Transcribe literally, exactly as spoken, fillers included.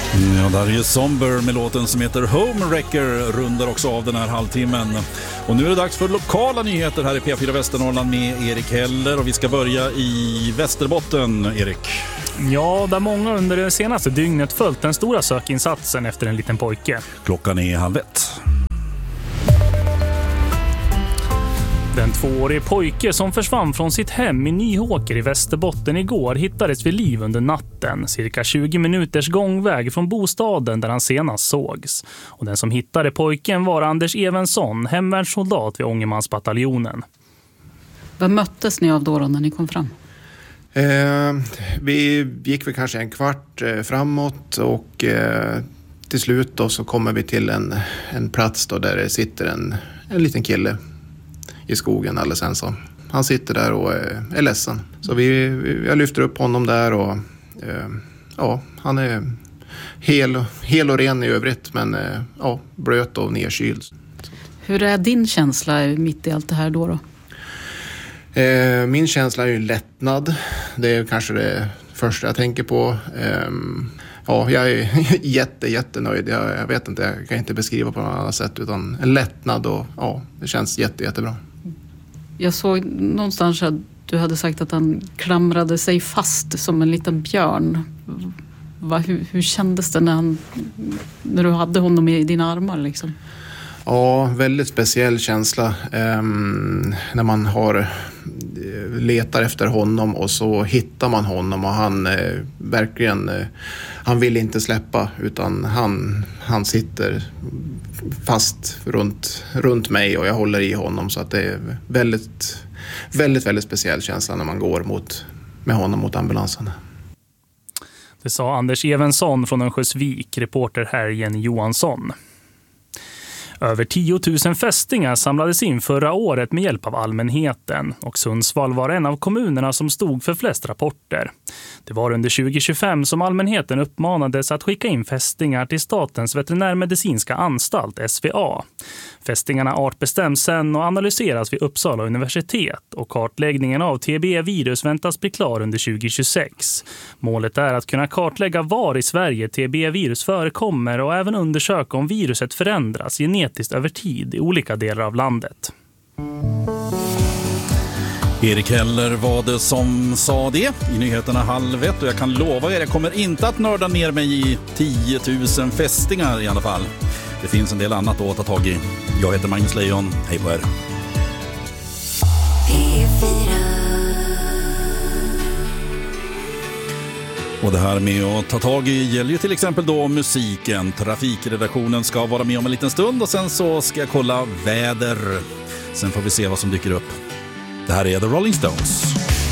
Ja, där är ju Somber med låten som heter Home Wrecker rundar också av den här halvtimmen. Och nu är det dags för lokala nyheter här i P fyra Västernorrland med Erik Heller. Och vi ska börja i Västerbotten, Erik. Ja, där många under det senaste dygnet följt den stora sökinsatsen efter en liten pojke. Klockan är halv ett. Den tvåårige pojke som försvann från sitt hem i Nyhåker i Västerbotten igår hittades vid liv under natten, cirka tjugo minuters gångväg från bostaden där han senast sågs. Och den som hittade pojken var Anders Evensson, hemvärnssoldat vid Ångermansbataljonen. Vad möttes ni av då, då när ni kom fram? Eh, vi gick väl kanske en kvart eh, framåt och eh, till slut då så kommer vi till en, en plats då där det sitter en, en liten kille i skogen alldeles ensam. Han sitter där och är, är ledsen. Så vi, vi, jag lyfter upp honom där och eh, ja, han är hel, hel och ren i övrigt men eh, ja, blöt och nedkyld. Hur är din känsla mitt i allt det här då då? Eh, min känsla är ju lättnad. Det är kanske det första jag tänker på. Eh, ja, jag är jätte, jättenöjd. Jag, jag vet inte, jag kan inte beskriva på något annat sätt utan en lättnad och ja, det känns jätte, jättebra. Jag såg någonstans att du hade sagt att han klamrade sig fast som en liten björn. Va, hur, hur kändes det när, han, när du hade honom i dina armar liksom? Ja, väldigt speciell känsla eh, när man har letar efter honom och så hittar man honom och han eh, verkligen eh, han vill inte släppa utan han, han sitter fast runt, runt mig och jag håller i honom så att det är väldigt väldigt, väldigt speciell känsla när man går mot, med honom mot ambulansen. Det sa Anders Evensson från Örnsköldsvik, reporter här Jenny Johansson. Över tio tusen fästingar samlades in förra året med hjälp av allmänheten och Sundsvall var en av kommunerna som stod för flest rapporter. Det var under tjugo tjugofem som allmänheten uppmanades att skicka in fästingar till Statens veterinärmedicinska anstalt S V A. Fästingarna artbestäms sen och analyseras vid Uppsala universitet och kartläggningen av T B E-virus väntas bli klar under tjugo tjugosex. Målet är att kunna kartlägga var i Sverige T B E-virus förekommer och även undersöka om viruset förändras genetiskt över tid i olika delar av landet. Erik Heller var det som sa det i nyheterna halv ett och jag kan lova er, jag kommer inte att nörda ner mig i tio tusen fästingar i alla fall. Det finns en del annat att ta tag i. Jag heter Magnus Lejon, hej på er. Och det här med att ta tag i gäller ju till exempel då musiken. Trafikredaktionen ska vara med om en liten stund och sen så ska jag kolla väder. Sen får vi se vad som dyker upp. Det här är The Rolling Stones.